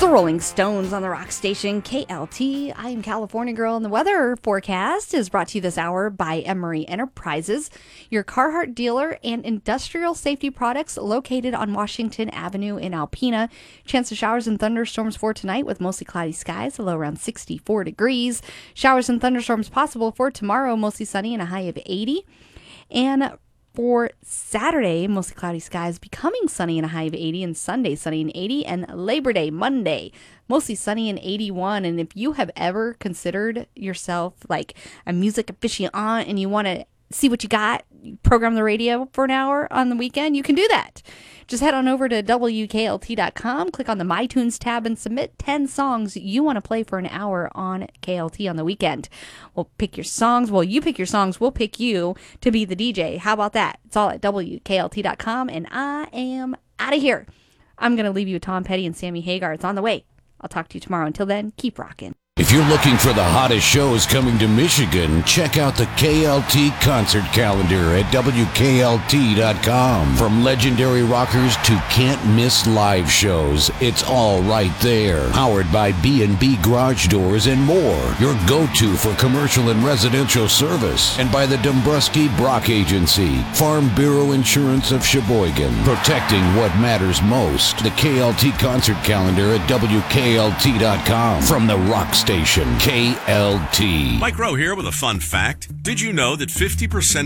The Rolling Stones on the rock station KLT. I am California Girl, and the weather forecast is brought to you this hour by Emery Enterprises, your Carhartt dealer and industrial safety products located on Washington Avenue in Alpena. Chance of showers and thunderstorms for tonight with mostly cloudy skies, a low around 64 degrees. Showers and thunderstorms possible for tomorrow, mostly sunny and a high of 80. And for Saturday, mostly cloudy skies, becoming sunny and a high of 80, and Sunday, sunny and 80, and Labor Day, Monday, mostly sunny and 81. And if you have ever considered yourself like a music aficionado and you want to see what you got, program the radio for an hour on the weekend, you can do that. Just head on over to WKLT.com, click on the My Tunes tab, and submit 10 songs you want to play for an hour on KLT on the weekend. We'll pick your songs. Well, you pick your songs. We'll pick you to be the DJ. How about that? It's all at WKLT.com, and I am out of here. I'm going to leave you with Tom Petty and Sammy Hagar. It's on the way. I'll talk to you tomorrow. Until then, keep rocking. If you're looking for the hottest shows coming to Michigan, check out the KLT concert calendar at WKLT.com. From legendary rockers to can't-miss live shows, it's all right there. Powered by B&B Garage Doors and more, your go-to for commercial and residential service. And by the Dombrowski Brock Agency, Farm Bureau Insurance of Sheboygan. Protecting what matters most. The KLT concert calendar at WKLT.com. From the rock station KLT. Mike Rowe here with a fun fact. Did you know that 50%